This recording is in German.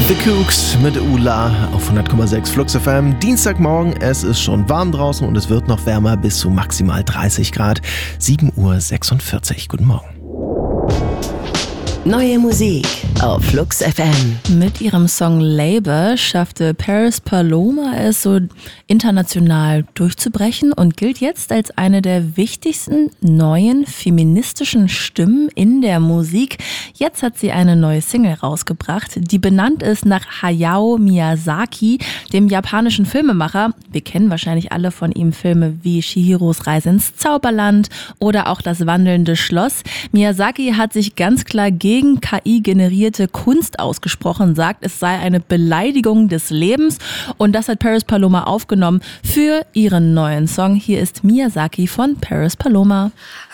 The Kooks mit Ula auf 100,6 Flux FM. Dienstagmorgen, es ist schon warm draußen und es wird noch wärmer bis zu maximal 30 Grad. 7:46 Uhr. Guten Morgen. Neue Musik auf Flux FM. Mit ihrem Song Labor schaffte Paris Paloma es so international durchzubrechen und gilt jetzt als eine der wichtigsten neuen feministischen Stimmen in der Musik. Jetzt hat sie eine neue Single rausgebracht, die benannt ist nach Hayao Miyazaki, dem japanischen Filmemacher. Wir kennen wahrscheinlich alle von ihm Filme wie Chihiros Reise ins Zauberland oder auch Das wandelnde Schloss. Miyazaki hat sich ganz klar gegen KI-generierte Kunst ausgesprochen, sagt, es sei eine Beleidigung des Lebens, und das hat Paris Paloma aufgenommen für ihren neuen Song. Hier ist Miyazaki von Paris Paloma.